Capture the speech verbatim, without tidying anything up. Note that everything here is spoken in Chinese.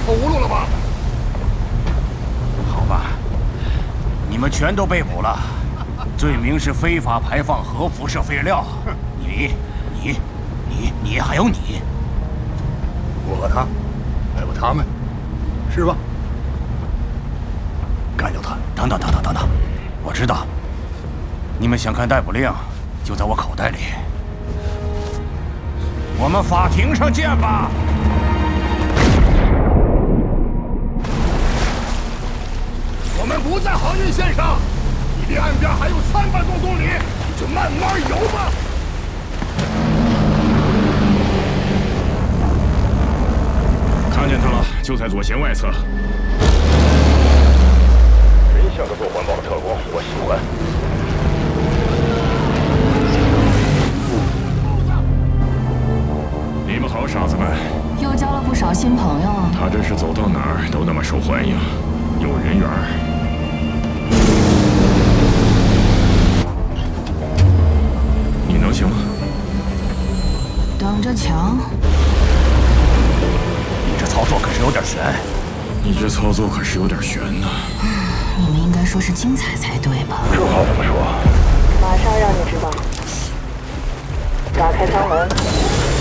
跑无路了吧？ 好吧，你们全都被捕了，罪名是非法排放核辐射废料。你、你、你、你还有你， 我和他，还有他们，是吧？干掉他！ 等等等等等等，我知道，你们想看逮捕令，就在我口袋里。我们法庭上见吧。 我们不在航运线上，你离岸边还有三百多公里，你就慢慢游吧。 看见他了，就在左舷外侧。 真像个做环保的特工，我喜欢。 你们好，傻子们！ 又交了不少新朋友。 他真是走到哪儿都那么受欢迎，有人缘儿。你能行吗？ 等着瞧。 你这操作可是有点悬。 你这操作可是有点悬呢。 你们应该说是精彩才对吧？ 正好这么说。 马上让你知道。打开舱门。